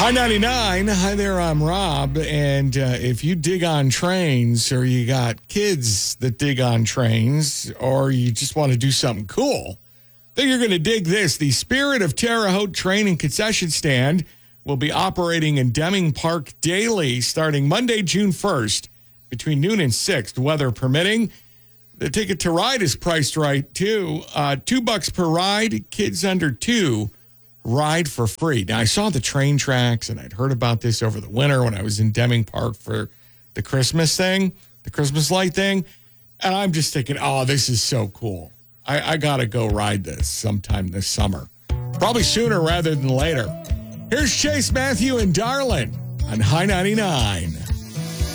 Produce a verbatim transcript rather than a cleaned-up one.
Hi ninety-nine. Hi there, I'm Rob. And uh, if you dig on trains or you got kids that dig on trains or you just want to do something cool, I think you're going to dig this. The Spirit of Terre Haute Train and Concession Stand will be operating in Deming Park daily starting Monday, June first between noon and six, weather permitting. The ticket to ride is priced right, too. Uh, two bucks per ride, kids under two. Ride for free. Now, I saw the train tracks, and I'd heard about this over the winter when I was in Deming Park for the Christmas thing, the Christmas light thing, and I'm just thinking, oh, this is so cool. I, I got to go ride this sometime this summer. Probably sooner rather than later. Here's Chase Matthew and Darlin on High ninety-nine.